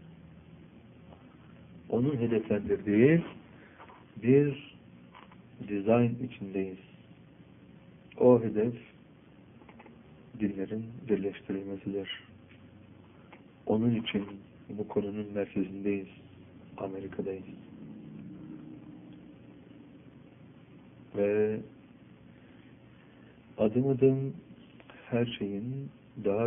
onun hedeflendirdiği bir dizayn içindeyiz. O hedef dinlerin birleştirilmesidir. Onun için bu konunun merkezindeyiz. Amerika'dayız. Ve adım adım her şeyin daha